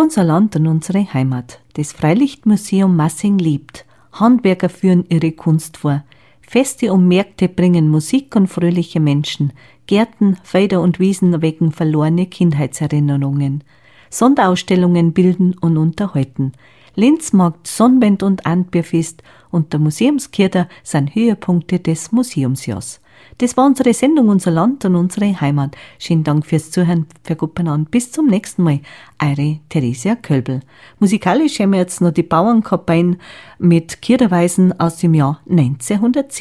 Unser Land und unsere Heimat. Das Freilichtmuseum Massing lebt. Handwerker führen ihre Kunst vor. Feste und Märkte bringen Musik und fröhliche Menschen. Gärten, Felder und Wiesen wecken verlorene Kindheitserinnerungen. Sonderausstellungen bilden und unterhalten. Linzmarkt, Sonnenwend und Antbierfest und der Museumskirche sind Höhepunkte des Museumsjahrs. Das war unsere Sendung, unser Land und unsere Heimat. Schönen Dank fürs Zuhören, für Gutbeinander. Bis zum nächsten Mal. Eure Theresia Kölbel. Musikalisch haben wir jetzt noch die Bauernkapeien mit Kirchenweisen aus dem Jahr 1910.